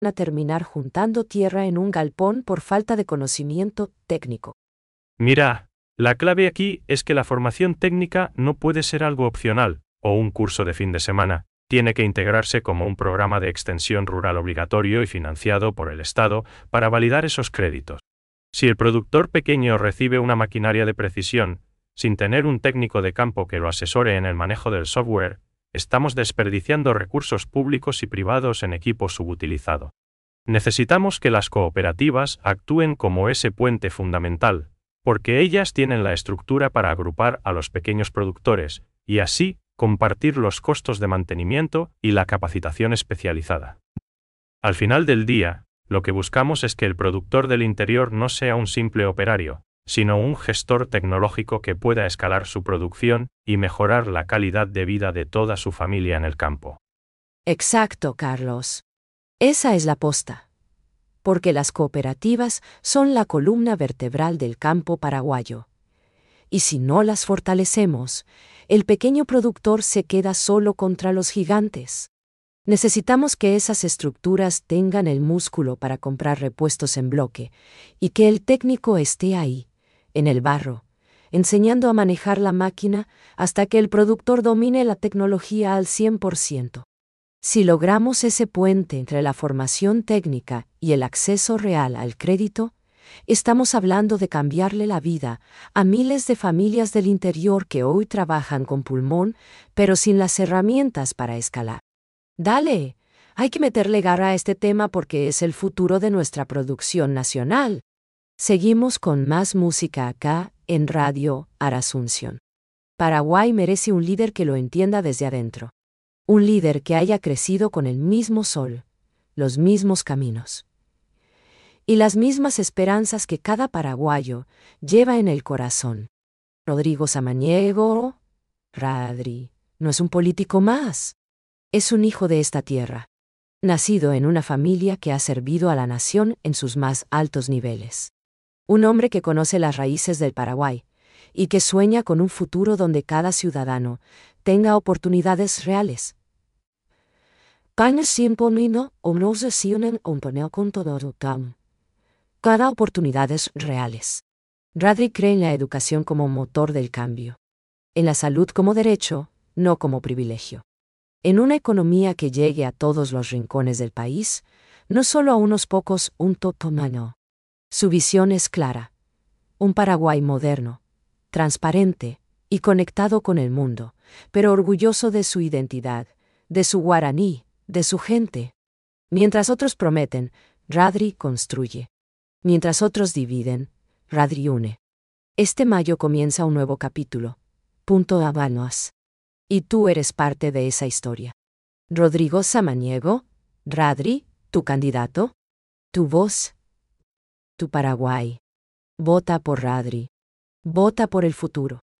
a terminar juntando tierra en un galpón por falta de conocimiento técnico. Mira, la clave aquí es que la formación técnica no puede ser algo opcional, o un curso de fin de semana. Tiene que integrarse como un programa de extensión rural obligatorio y financiado por el Estado para validar esos créditos. Si el productor pequeño recibe una maquinaria de precisión, sin tener un técnico de campo que lo asesore en el manejo del software, estamos desperdiciando recursos públicos y privados en equipo subutilizado. Necesitamos que las cooperativas actúen como ese puente fundamental, porque ellas tienen la estructura para agrupar a los pequeños productores, y así compartir los costos de mantenimiento y la capacitación especializada. Al final del día, lo que buscamos es que el productor del interior no sea un simple operario, sino un gestor tecnológico que pueda escalar su producción y mejorar la calidad de vida de toda su familia en el campo. Exacto, Carlos. Esa es la posta. Porque las cooperativas son la columna vertebral del campo paraguayo. Y si no las fortalecemos, el pequeño productor se queda solo contra los gigantes. Necesitamos que esas estructuras tengan el músculo para comprar repuestos en bloque y que el técnico esté ahí, en el barro, enseñando a manejar la máquina hasta que el productor domine la tecnología al 100%. Si logramos ese puente entre la formación técnica y el acceso real al crédito, estamos hablando de cambiarle la vida a miles de familias del interior que hoy trabajan con pulmón, pero sin las herramientas para escalar. Dale, hay que meterle garra a este tema porque es el futuro de nuestra producción nacional. Seguimos con más música acá, en Radio Arasunción. Paraguay merece un líder que lo entienda desde adentro. Un líder que haya crecido con el mismo sol, los mismos caminos y las mismas esperanzas que cada paraguayo lleva en el corazón. Rodrigo Samaniego, Radri, no es un político más. Es un hijo de esta tierra, nacido en una familia que ha servido a la nación en sus más altos niveles. Un hombre que conoce las raíces del Paraguay y que sueña con un futuro donde cada ciudadano tenga oportunidades reales. Cada oportunidades reales. Radri cree en la educación como motor del cambio. En la salud como derecho, no como privilegio. En una economía que llegue a todos los rincones del país, no solo a unos pocos, un totomano. Su visión es clara. Un Paraguay moderno, transparente y conectado con el mundo, pero orgulloso de su identidad, de su guaraní, de su gente. Mientras otros prometen, Radri construye. Mientras otros dividen, Radri une. Este mayo comienza un nuevo capítulo. Punto Habanos. Y tú eres parte de esa historia. Rodrigo Samaniego, Radri, tu candidato, tu voz, tu Paraguay. Vota por Radri. Vota por el futuro.